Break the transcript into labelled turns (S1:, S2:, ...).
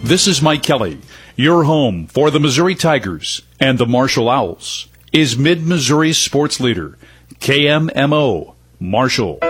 S1: This is Mike Kelly. Your home for the Missouri Tigers and the Marshall Owls is Mid-Missouri's sports leader, KMMO Marshall.